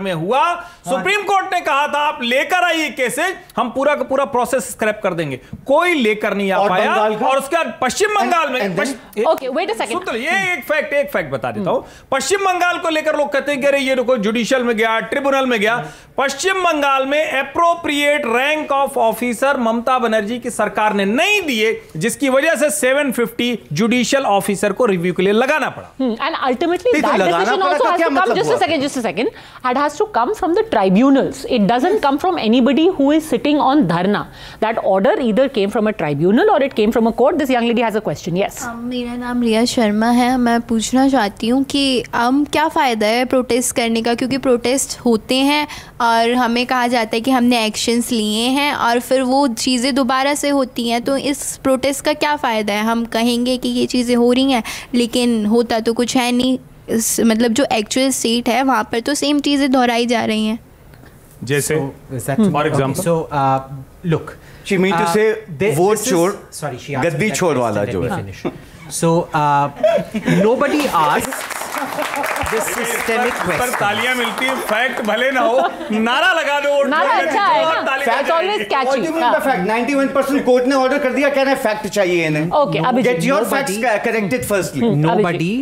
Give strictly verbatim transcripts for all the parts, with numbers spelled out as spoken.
में हुआ, supreme court ने कहा था आप लेकर आइए केसेस, हम पूरा का पूरा प्रोसेस स्क्रैप कर देंगे। कोई लेकर नहीं आ पाया। और उसके बाद पश्चिम बंगाल में, ओके वेट अ सेकंड, ये एक फैक्ट एक फैक्ट बता देता हूं। पश्चिम बंगाल को लेकर लोग कहते हैं कि अरे ये रुको, जुडिशियल में गया, ट्रिब्यूनल में गया। पश्चिम बंगाल में appropriate rank of officer Mamata Banerjee की सरकार ने नहीं दिए, जिसकी वजह से सात सौ पचास जुडिशियल ऑफिसर को रिव्यू के लिए लगाना पड़ा। And ultimately that decision also has to come, just a second just a second, it has to come from the tribunals, it doesn't come from anybody who is sitting on धरना। That order either came from a tribunal और it came from a court. This young lady has a question. Yes, मेरा नाम रिया शर्मा है। मैं पूछना चाहती हूँ कि हम क्या फ़ायदा है प्रोटेस्ट करने का, क्योंकि प्रोटेस्ट होते हैं और हमें कहा जाता है कि हमने एक्शंस लिए हैं और फिर वो चीज़ें दोबारा से होती हैं, तो इस प्रोटेस्ट का क्या फ़ायदा है? हम कहेंगे कि ये चीज़ें हो रही हैं लेकिन होता तो कुछ है नहीं। इस मतलब जो एक्चुअल स्टेट है वहाँ पर तो सेम चीज़ें दोहराई जा रही हैं। जैसे for example, so look, she mean to say vote chor, sorry, she gaddi chor wala jo hai. So uh, nobody asks this systemic question. पर तालियां मिलती हैं, फैक्ट भले ना हो, नारा लगा दो। नारा अच्छा है ना, it's always catchy. What do you mean by fact? ninety-one percent court ने ऑर्डर कर दिया, कह रहे हैं फैक्ट चाहिए इन्हें। Okay, अभी get your facts corrected firstly. Nobody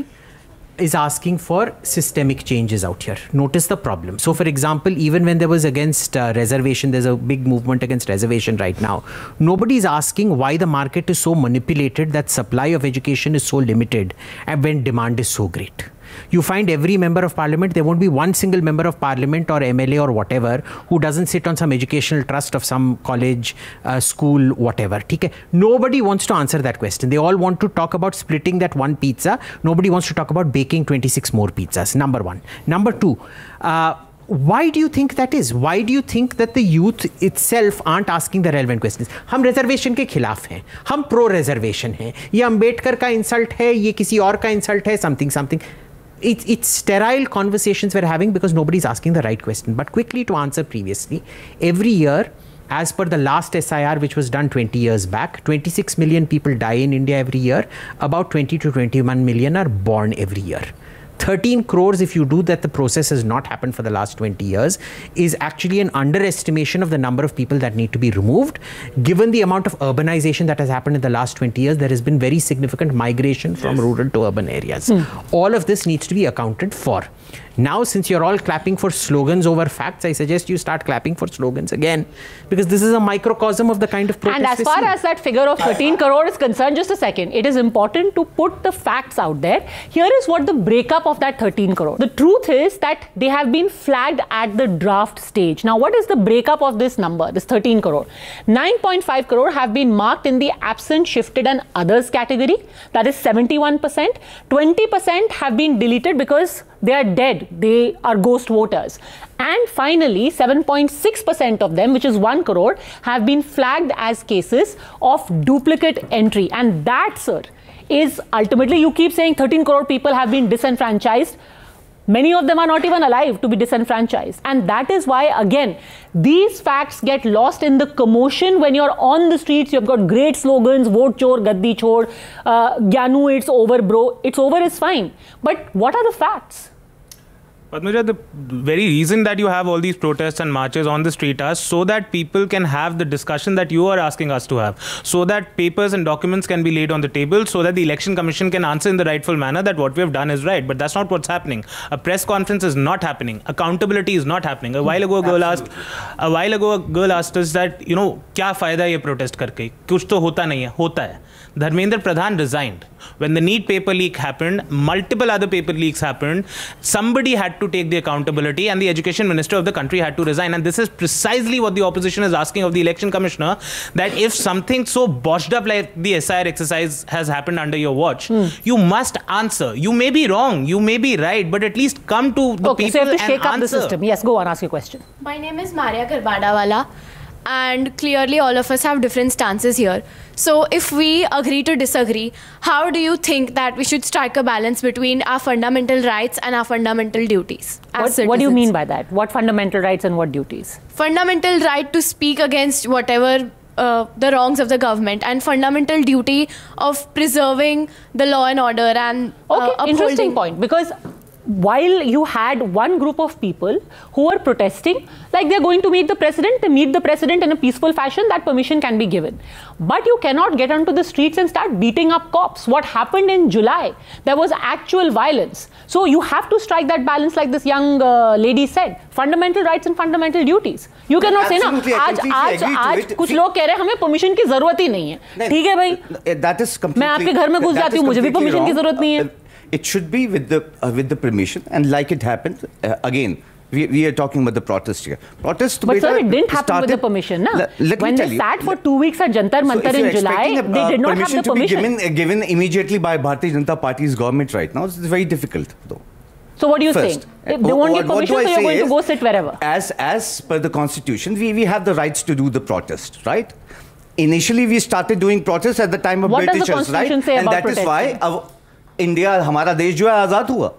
is asking for systemic changes out here. Notice the problem. So for example, even when there was against uh, reservation, there's a big movement against reservation right now. Nobody is asking why the market is so manipulated that supply of education is so limited and when demand is so great. You find every member of parliament, there won't be one single member of parliament or M L A or whatever who doesn't sit on some educational trust of some college, uh, school, whatever. Okay? Nobody wants to answer that question. They all want to talk about splitting that one pizza. Nobody wants to talk about baking twenty-six more pizzas. Number one. Number two, uh, why do you think that is? Why do you think that the youth itself aren't asking the relevant questions? हम reservation के खिलाफ हैं, हम pro reservation हैं, ये अंबेडकर का insult है, ये किसी और का insult है, something something. It's, it's sterile conversations we're having because nobody's asking the right question. But quickly to answer previously, every year, as per the last S I R which was done twenty years back, twenty-six million people die in India every year. About twenty to twenty-one million are born every year. thirteen crores, if you do that, the process has not happened for the last twenty years, is actually an underestimation of the number of people that need to be removed. Given the amount of urbanization that has happened in the last twenty years, there has been very significant migration from yes. rural to urban areas. Hmm. All of this needs to be accounted for. Now, since you're all clapping for slogans over facts, I suggest you start clapping for slogans again, because this is a microcosm of the kind of protest. And as far as that figure of thirteen crore is concerned, just a second, it is important to put the facts out there. Here is what the breakup of that thirteen crore. The truth is that they have been flagged at the draft stage. Now, what is the breakup of this number, this thirteen crore? nine point five crore have been marked in the absent, shifted and others category. That is seventy-one percent. twenty percent have been deleted because they are dead. They are ghost voters. And finally, seven point six percent of them, which is one crore, have been flagged as cases of duplicate entry. And that, sir, is ultimately, you keep saying thirteen crore people have been disenfranchised. Many of them are not even alive to be disenfranchised. And that is why, again, these facts get lost in the commotion when you're on the streets. You've got great slogans, vote chor, gaddi chor, uh, Gyanu, it's over, bro. It's over is fine. But what are the facts? Padmaja, the very reason that you have all these protests and marches on the street are so that people can have the discussion that you are asking us to have, so that papers and documents can be laid on the table, so that the election commission can answer in the rightful manner that what we have done is right. But that's not what's happening. A press conference is not happening. Accountability is not happening. A while ago, a girl asked, a while ago, a girl asked us that, you know, क्या फायदा ये protest करके? कुछ तो होता नहीं है. होता है. Dharmendra Pradhan resigned. When the NEET paper leak happened, multiple other paper leaks happened. Somebody had to take the accountability, and the education minister of the country had to resign. And this is precisely what the opposition is asking of the election commissioner, that if something so botched up like the S I R exercise has happened under your watch, hmm. you must answer. You may be wrong, you may be right, but at least come to the okay, people so you have to and shake up answer. the system. Yes, go on, ask your question. My name is Maria Karbadawala. And clearly all of us have different stances here. So if we agree to disagree, how do you think that we should strike a balance between our fundamental rights and our fundamental duties as what, what do you mean by that? What fundamental rights and what duties? Fundamental right to speak against whatever uh, the wrongs of the government, and fundamental duty of preserving the law and order and uh, okay, interesting point, because while you had one group of people who were protesting, like they're going to meet the president, they meet the president in a peaceful fashion, that permission can be given. But you cannot get onto the streets and start beating up cops. What happened in July? There was actual violence. So you have to strike that balance, like this young uh, lady said. Fundamental rights and fundamental duties. You cannot say, ना, आज आज आज कुछ लोग कह रहे हैं हमें permission की जरूरत ही नहीं है. ठीक है भाई. That is completely. मैं आपके घर में घुस जाती हूँ, मुझे भी permission की जरूरत नहीं है. It should be with the uh, with the permission, and like it happened uh, again. We, we are talking about the protest here. Protest. But sir, it didn't happen started, with the permission, na? Let, let when me they you, sat for two weeks at Jantar Mantar so in July, a, they did not have the to permission. Be given, uh, given immediately by Bharatiya Janata Party's government right now, it's very difficult, though. So what are you First, saying? If they won't give permission, so you're going to go sit wherever. As as per the constitution, we we have the rights to do the protest, right? Initially, we started doing protests at the time of what Britishers, does the constitution right? say and about that protesting? is why our, India, हमारा देश जो है आजाद हुआ.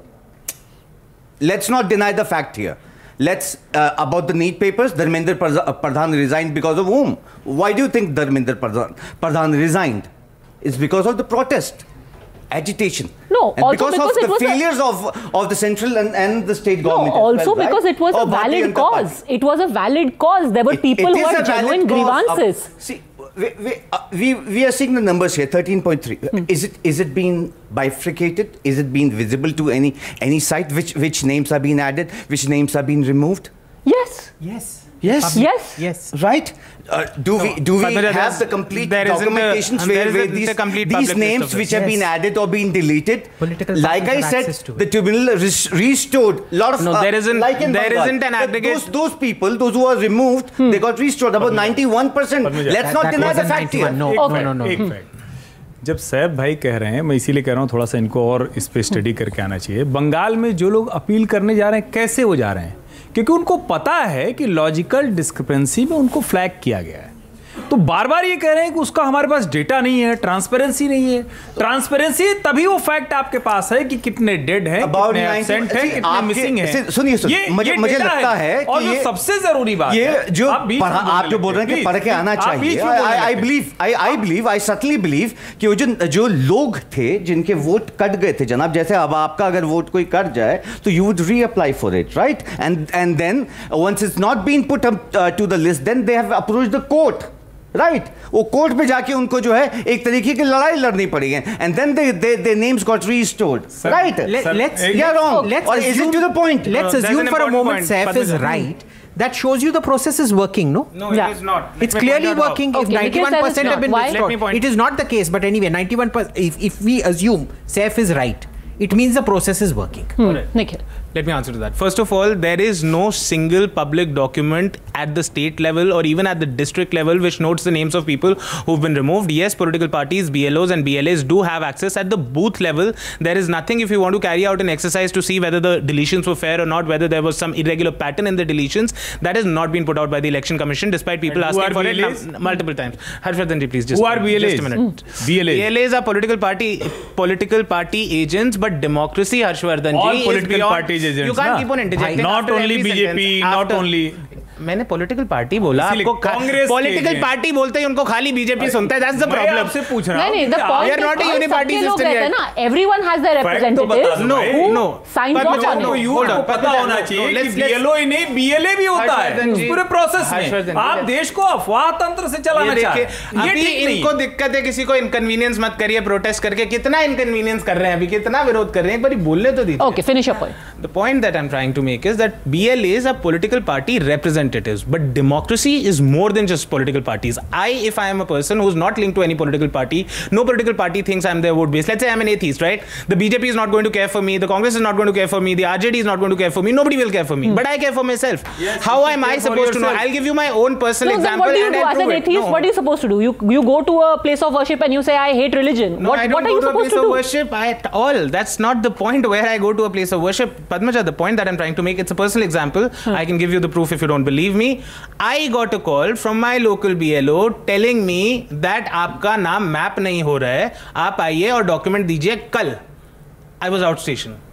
Let's not deny the fact here. Let's uh, about the NEET papers. Dharmendra Pradhan resigned because of whom? Why do you think Dharmendra Pradhan, Pradhan resigned? It's because of the protest, agitation. No, and also because, because of it the was failures a, of of the central and, and the state government. No, also well, right? because it was or a valid cause. Party. It was a valid cause. There were It, people it who had genuine grievances. Uh, see, we, we, uh, we, we are seeing the numbers here, thirteen point three. Hmm. Is it is it being bifurcated? Is it being visible to any any site? Which which names are being added? Which names are being removed? Yes. Yes. Yes. Yes. Yes. Right. Uh, do no, we do we Padmaja, have the complete there documentation a, where, where a, these, complete these names which have yes. been added or been deleted? Political like I said, the tribunal res restored a lot of. No, uh, there isn't. Like in there Bengal, isn't an aggregate. Those, those people, those who were removed, hmm. they got restored about ninety-one percent. Let's that, not that deny the fact here. No, okay. no, no, no. एक fact जब सैफ भाई कह रहे हैं, मैं इसीलिए कह रहा हूँ थोड़ा सा इनको और इस पे स्टडी करके आना चाहिए. बंगाल में जो लोग अपील करने जा रहे हैं, कैसे वो जा रहे हैं? क्योंकि उनको पता है कि लॉजिकल डिस्क्रिपेंसी में उनको फ्लैग किया गया है. तो बार बार ये कह रहे हैं कि उसका हमारे पास डेटा नहीं है, ट्रांसपेरेंसी नहीं है. ट्रांसपेरेंसी तभी वो फैक्ट आपके पास है कि कितने डेड हैं, कितने एब्सेंट हैं, कितने मिसिंग हैं. सुनिए सुनिए, मुझे मुझे लगता है और जो सबसे जरूरी बात ये है, जो आप जो बोल रहे हैं कि पढ़ के आना चाहिए. I believe I I believe I subtly believe कि वो जो जो लोग थे जिनके वोट कट गए थे जनाब, जैसे अब आपका अगर वोट कोई कट जाए तो you would reapply for it, right? And and then once it's not been put up to the list, then they have approached the court. Right right. वो कोर्ट पे जाके उनको जो है एक तरीके की लड़ाई लड़नी पड़ेगी. And then they they they names got restored. Right. Let's yeah wrong. Let's or is it to the point? Let's uh, assume for a moment Saif is point. right. That shows you the process is working, no? No, yeah. it is not. It's clearly working. Okay, if ninety-one percent have been Why? restored, it is not the case. But anyway, ninety-one percent. If if we assume Saif is right, it means the process is working. Hmm. Nikhil. Let me answer to that. First of all, there is no single public document at the state level or even at the district level which notes the names of people who've been removed. Yes, political parties, B L Os and B L As do have access at the booth level. There is nothing, if you want to carry out an exercise to see whether the deletions were fair or not, whether there was some irregular pattern in the deletions, that has not been put out by the Election Commission despite people and asking for B L As? it multiple times. Harshvardhan ji, please just, who are B L As? just a minute. B L As. B L As are political party political party agents, but democracy, Harshvardhan ji, all is political beyond, parties agents. You can't na? keep on interjecting. Not after only every B J P, sentence. not After, only. मैंने political party बोला, आपको Congress political party बोलते ही उनको खाली BJP सुनता है. That's the मैं problem. आपसे पूछ रहा हूं नहीं नहीं, the point We are not a is uniparty सबके लोग system रहते हैं yet. ना, everyone has their representatives No, who no. signs But off मुझे- on no, it. you youth hold को on. पता होना चाहिए कि let's- B L O ही नहीं, B L A भी होता है हर्षवर्धन इस जी, पूरे प्रोसेस में. हर्षवर्धन जी, आप yes. देश को अफवाह तंत्र से चलाना ये चाहते देखिए, हैं, ये अभी ठीक नहीं. इनको दिक्कत है, किसी को इनकन्वीनियंस मत करिए प्रोटेस्ट करके. कितना इनकन्वीनियंस कर रहे हैं अभी, कितना विरोध कर रहे हैं, एक बार बोलने तो दीजिए. Okay, finish your point. The point that I'm trying to make is that B L As are political party representatives, but democracy is more than just political parties. I, if I am a person who's not linked to any political party, no political party thinks I'm their vote base. Let's say I'm an atheist, right? The B J P is not going to care for me, the Congress is not going to care for me, the R J D is not going to care for me, nobody will care for me. Hmm. But I care for myself. Yes, how am I care for supposed to know? yourself. I'll give you my own personal No, then example what do you and do I'll as an prove it. atheist? No. What are you supposed to do? You you go to a place of worship and you say, I hate religion. No, what I don't what are go you to a supposed place to of do? worship at all. That's not the point where I go to a place of worship. Padmaja, the point that I'm trying to make, it's a personal example. Hmm. I can give you the proof if you don't believe me. I got a call from my local B L O telling me that आपका नाम map नहीं हो रहा है, आप आइए और document दीजिए कल. I was out station.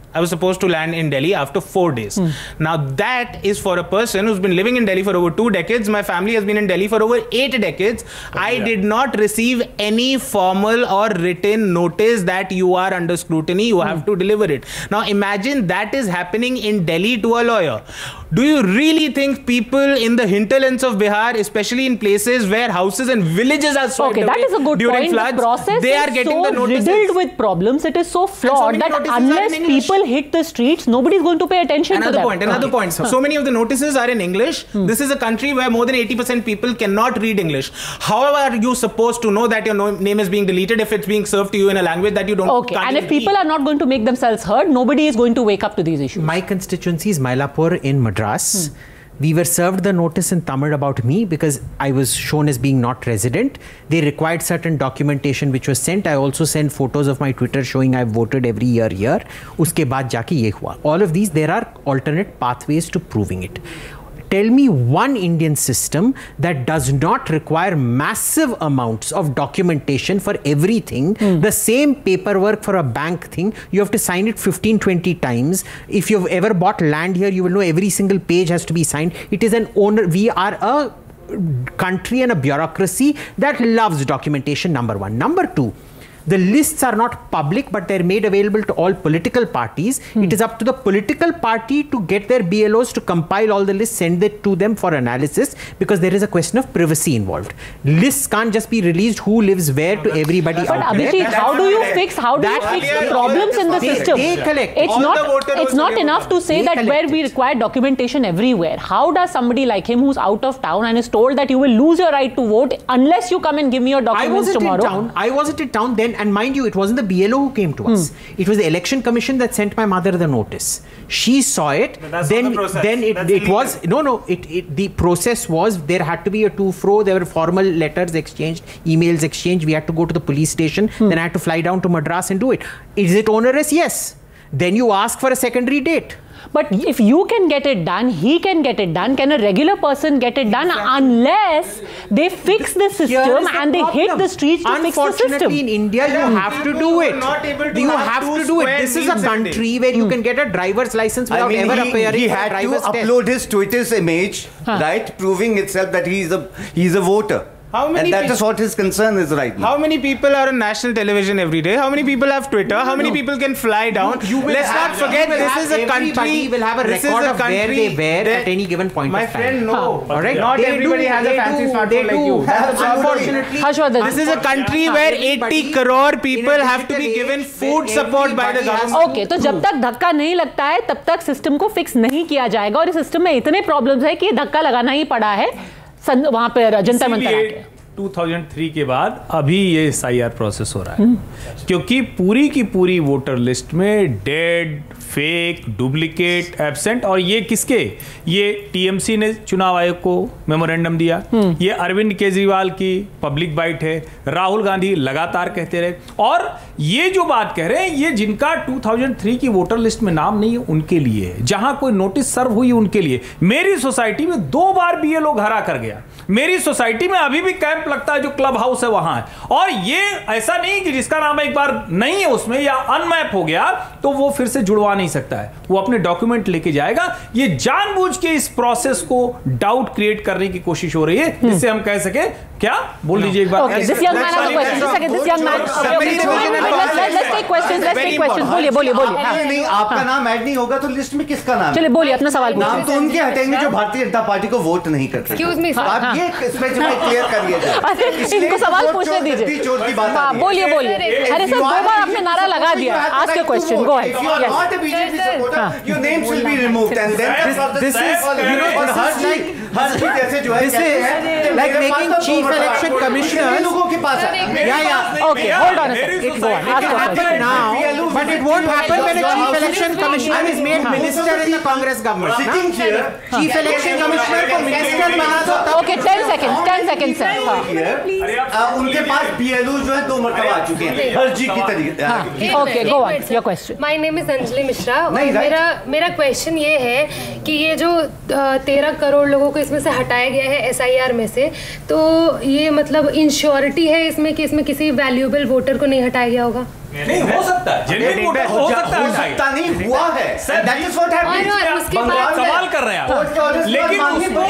I was supposed to land in Delhi after four days. Hmm. Now that is for a person who's been living in Delhi for over two decades. My family has been in Delhi for over eight decades. Oh, I yeah. did not receive any formal or written notice that you are under scrutiny. You hmm. have to deliver it. Now imagine that is happening in Delhi to a lawyer. Do you really think people in the hinterlands of Bihar, especially in places where houses and villages are swept okay, away that is a good during point. floods, the process they are is getting so the notices. riddled with problems. It is so flawed so that unless people hit the streets, nobody is going to pay attention another to them. Point, another okay. point. So, so many of the notices are in English. Hmm. This is a country where more than eighty percent people cannot read English. How are you supposed to know that your no name is being deleted if it's being served to you in a language that you don't? Okay, and if people read. are not going to make themselves heard, nobody is going to wake up to these issues. My constituency is Mylapore in Madras. Hmm. We were served the notice in Tamil about me because I was shown as being not resident. They required certain documentation which was sent. I also sent photos of my Twitter showing I've voted every year here. Uske baad jaake ye hua. All of these, there are alternate pathways to proving it. Tell me one Indian system that does not require massive amounts of documentation for everything. Mm. The same paperwork for a bank thing, you have to sign it fifteen, twenty times. If you've ever bought land here, you will know every single page has to be signed. It is an owner. We are a country and a bureaucracy that loves documentation, number one. Number two, the lists are not public, but they're made available to all political parties. Hmm. It is up to the political party to get their B L Os to compile all the lists, send it to them for analysis, because there is a question of privacy involved. Lists can't just be released who lives where to everybody. But Abhijit, how do you fix, how do you fix the problems in the system? They collect. It's not, it's not enough to say that where we require documentation everywhere. How does somebody like him who's out of town and is told that you will lose your right to vote unless you come and give me your documents tomorrow? I wasn't in town. I wasn't in town then. And mind you, it wasn't the B L O who came to us. Hmm. It was the election commission that sent my mother the notice. She saw it. Then, the then it, it was no, no. It, it the process was there had to be a to-fro. There were formal letters exchanged, emails exchanged. We had to go to the police station. Hmm. Then I had to fly down to Madras and do it. Is it onerous? Yes. Then you ask for a secondary date. But if you can get it done, he can get it done. Can a regular person get it done? Exactly. Unless they fix the system the and they hit the streets to fix the system. Unfortunately, in India, you have to do it. To you have, have to do it. This is a country where you hmm. can get a driver's license without I mean, ever he, appearing he for had a driver's to test. upload his Twitter's image, huh. right, proving itself that he's a he's a voter. How many and that is what his concern is right now. How many people are on national television every day? How many people have Twitter? No, How many no. people can fly down? You, you Let's not forget, this is a country. will have a record of where they were at any given point my of time. My friend, no. Huh. All right. Not they everybody do, has a fancy do, smartphone they like do. you. Unfortunately, Harshvardhan. This is a country huh. where eighty crore people have to be given food support by the government. Okay, तो जब तक धक्का नहीं लगता है, तब तक system को फिक्स नहीं किया जाएगा और इस सिस्टम में इतने प्रॉब्लम्स है कि धक्का लगाना ही पड़ा है वहां पे जंतर मंतर आके दो हज़ार तीन के बाद अभी ये एस आई आर प्रोसेस हो रहा है क्योंकि पूरी की पूरी वोटर लिस्ट में डेड, फेक, डुप्लीकेट, एब्सेंट और ये किसके ये टी एम सी ने चुनाव आयोग को मेमोरेंडम दिया, ये अरविंद केजरीवाल की पब्लिक बाइट है, राहुल गांधी लगातार कहते रहे और ये जो बात कह रहे हैं ये जिनका दो हज़ार तीन की वोटर लिस्ट में नाम नहीं है उनके लिए है, जहां कोई नोटिस सर्व हुई उनके लिए। मेरी सोसाइटी में दो बार बी एल ओ हरा कर गया, मेरी सोसाइटी में अभी भी कैंप लगता है जो क्लब हाउस है वहां है और ये ऐसा नहीं कि जिसका नाम एक बार नहीं है उसमें या अनमैप हो गया तो वो फिर से जुड़वा नहीं सकता है, वो अपने डॉक्यूमेंट लेके जाएगा। ये जानबूझ के इस प्रोसेस को डाउट क्रिएट करने की कोशिश हो रही है जिससे हम कह सके क्या बोल दीजिए एक बार। Okay, this young man has a question. Just a second, this young man. Okay, okay, let's let's let's take questions. Let's take questions. बोलिए बोलिए बोलिए। नहीं आपका नाम ऐड नहीं होगा तो लिस्ट में किसका नाम? चलिए बोलिए अपना सवाल पूछिए। नाम तो उनके हटेंगे जो भारतीय जनता पार्टी को वोट नहीं करते। Excuse me, आप ये स्पेसिफाई क्लियर करिए। इनको सवाल पूछने दीजिए। चोर की बात हाँ बोलिए बोलिए। अरे सर दो बार आपने नारा लगा दिया। Ask your question. Go ahead. If you are not a B J P supporter, your names will be removed and then this is you know और हर like हर चीज जैसे जो है this is like making chief election commissioners लोगों के पास है। Yeah, yeah. Okay, hold on a second. It go on. It can happen now, but it won't happen when a chief election commissioner is made minister in the Congress government. Sitting here, chief election commissioner को minister बना दो तब। Okay, ten seconds. ten seconds, sir. उनके पास B L O जो है दो मरतबा आ चुके हैं हर जी की तरीके। Okay, go on. Your question. My name is Anjali Mishra. मेरा मेरा क्वेश्चन ये है कि ये जो तेरह करोड़ लोगों को को इसमें से हटाया गया है एसआईआर में से, तो ये मतलब इंश्योरिटी है इसमें कि इसमें किसी वैल्यूएबल वोटर को नहीं हटाया गया होगा? नहीं, हो सकता है, जेन्युइन वोटर हो सकता है, हो सकता नहीं, हुआ है। That is what happened. और उसके बाद सवाल कर रहे हैं आप, लेकिन उसको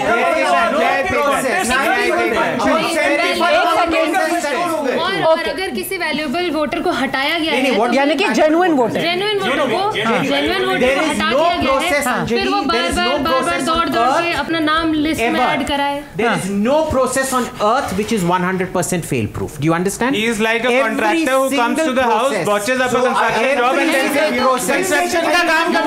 और अगर किसी वैल्यूएबल वोटर को हटाया गया है, यानी कि जेन्युइन वोटर जेन्युइन वोटर को जेन्युइन वोटर को हटा दिया गया है, फिर वो बार बार बार बार दौड़ दौड़ के अपना नाम लिस्ट में ऐड कराए। There is no process on earth which is one hundred percent fail proof. Do you understand? He is like a Every contractor who comes to the single house, process. botches up a So, construction every job and then single says, process. construction का काम